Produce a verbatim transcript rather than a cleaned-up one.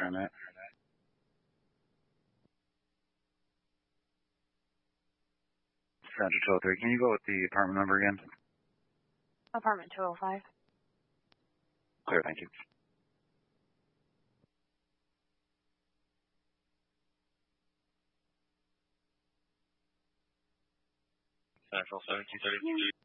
on that. Central two oh three. Can you go with the apartment number again? Apartment two oh five. Clear, thank you. Central seventeen thirty-three.